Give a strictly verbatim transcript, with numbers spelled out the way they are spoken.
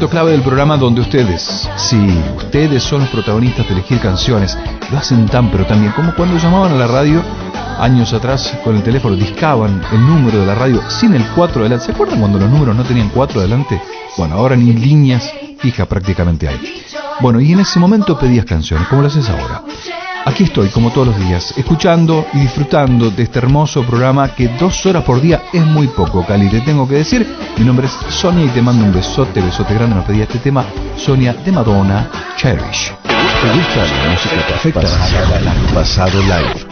clave del programa donde ustedes, sí, ustedes son los protagonistas de elegir canciones. Lo hacen tan pero tan bien como cuando llamaban a la radio años atrás con el teléfono, discaban el número de la radio sin el cuatro adelante. ¿Se acuerdan cuando los números no tenían cuatro adelante? Bueno, ahora ni líneas fijas prácticamente hay. Bueno, y en ese momento pedías canciones, como lo haces ahora. Aquí estoy, como todos los días, escuchando y disfrutando de este hermoso programa que dos horas por día es muy poco, Cali, te tengo que decir. Mi nombre es Sonia y te mando un besote, besote grande. Nos pedía este tema, Sonia, de Madonna, Cherish. ¿Te gusta la música perfecta? Pasado Live.